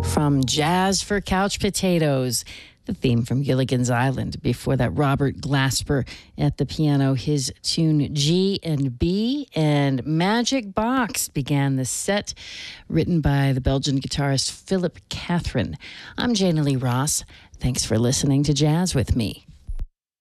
From Jazz for Couch Potatoes, the theme from Gilligan's Island. Before that, Robert Glasper at the piano, his tune G and B. And Magic Box began the set, written by the Belgian guitarist Philip Catherine. I'm Jana Lee Ross. Thanks for listening to Jazz with me.